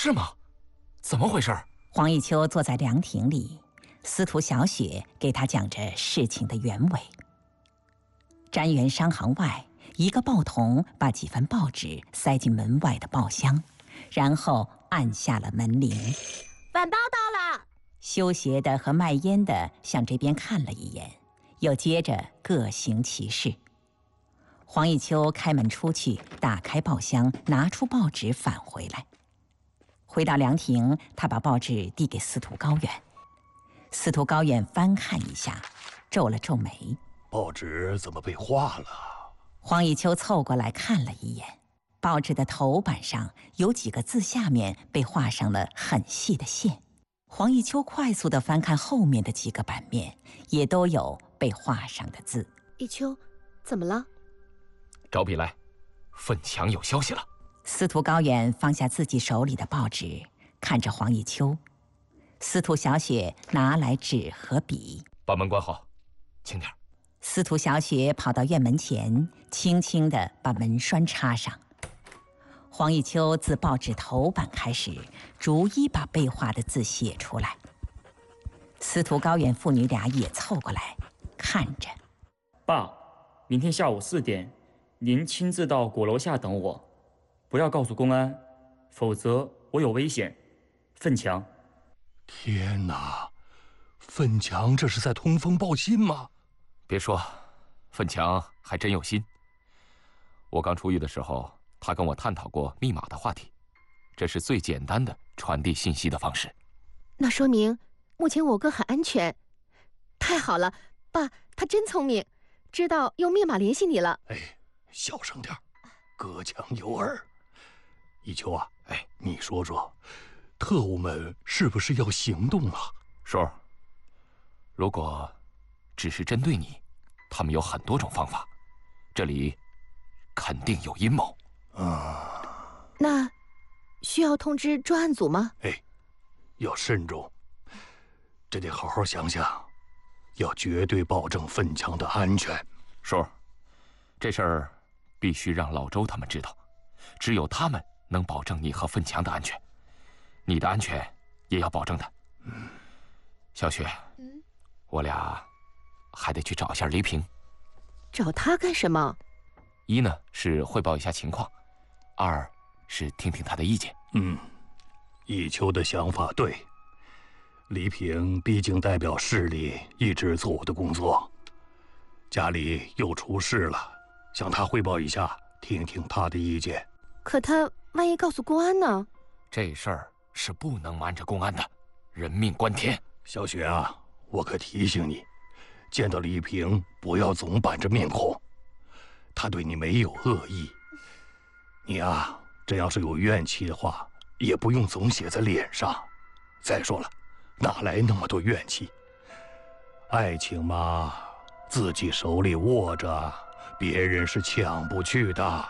是吗？怎么回事？ 黄一秋坐在凉亭里，司徒小雪给他讲着事情的原委。瞻园商行外，一个报童把几份报纸塞进门外的报箱，然后按下了门铃。 晚报到了。 修鞋的和卖烟的向这边看了一眼，又接着各行其事。黄一秋开门出去，打开报箱，拿出报纸返回来。回到凉亭，他把报纸递给司徒高远。司徒高远翻看一下，皱了皱眉。 报纸怎么被划了？ 黄一秋凑过来看了一眼，报纸的头版上有几个字，下面被画上了很细的线。黄一秋快速地翻看后面的几个版面，也都有被画上的字。 一秋，怎么了？ 找笔来，奋强有消息了。 司徒高远放下自己手里的报纸，看着黄一秋。司徒小雪拿来纸和笔， 把门关好，轻点。 司徒小雪跑到院门前，轻轻地把门栓插上。黄一秋自报纸头版开始，逐一把被画的字写出来。司徒高远父女俩也凑过来，看着。 爸，明天下午4点，您亲自到鼓楼下等我，不要告诉公安，否则我有危险。奋强。 天哪，奋强这是在通风报信吗？ 别说，奋强还真有心。我刚出狱的时候，他跟我探讨过密码的话题，这是最简单的传递信息的方式。 那说明目前我哥很安全。太好了，爸，他真聪明，知道用密码联系你了。 哎，小声点，隔墙有耳。一秋啊，你说说，特务们是不是要行动了？ 叔，如果只是针对你，他们有很多种方法，这里肯定有阴谋。 那需要通知专案组吗？ 要慎重，这得好好想想，要绝对保证奋强的安全。 叔，这事儿必须让老周他们知道，只有他们能保证你和奋强的安全，你的安全也要保证的。小雪，我俩还得去找一下黎平。 找他干什么？ 一呢是汇报一下情况，二是听听他的意见。 一秋的想法对，黎平毕竟代表市里一直做我的工作，家里又出事了，向他汇报一下，听听他的意见。 可他万一告诉公安呢？ 这事儿是不能瞒着公安的，人命关天。 小雪啊，我可提醒你，见到黎平不要总板着面孔，他对你没有恶意。你啊，真要是有怨气的话，也不用总写在脸上。再说了，哪来那么多怨气？爱情嘛，自己手里握着，别人是抢不去的。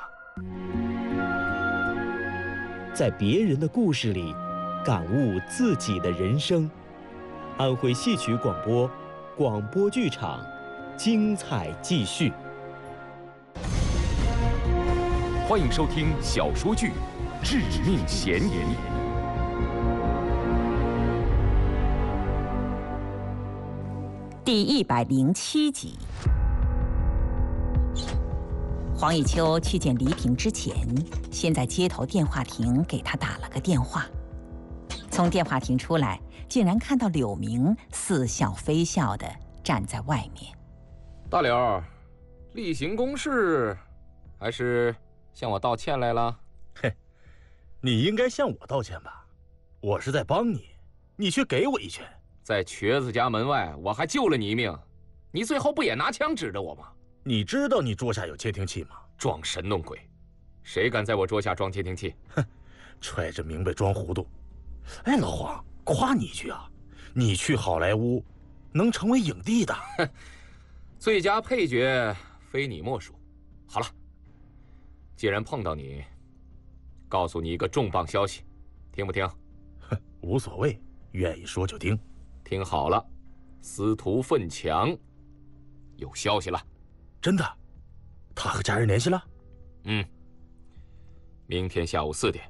在别人的故事里，感悟自己的人生。安徽戏曲广播，广播剧场，精彩继续。 欢迎收听小说剧《致命嫌疑》 第107集。黄一秋去见黎平之前，先在街头电话亭给他打了个电话。从电话亭出来，竟然看到柳明似笑非笑地站在外面。 大柳，例行公事，还是向我道歉来了？ 嘿，你应该向我道歉吧？我是在帮你，你却给我一拳。 在瘸子家门外，我还救了你一命，你最后不也拿枪指着我吗？ 你知道你桌下有窃听器吗？ 装神弄鬼，谁敢在我桌下装窃听器？ 哼，揣着明白装糊涂。哎，老黄，夸你一句啊，你去好莱坞能成为影帝的。 最佳配角非你莫属。好了，既然碰到你，告诉你一个重磅消息，听不听？ 哼，无所谓，愿意说就听。 听好了，司徒奋强有消息了。 真的？他和家人联系了？ 明天下午4点，